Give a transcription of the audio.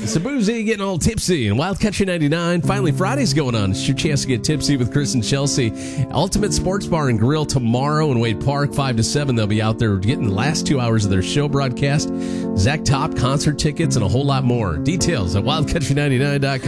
Some boozy, getting all tipsy, and Wild Country 99. Finally, Friday's going on. It's your chance to get tipsy with Chris and Chelsea. Ultimate Sports Bar and Grill tomorrow in Wade Park, 5 to 7. They'll be out there getting the last 2 hours of their show broadcast. Zach Top concert tickets and a whole lot more. Details at wildcountry99.com.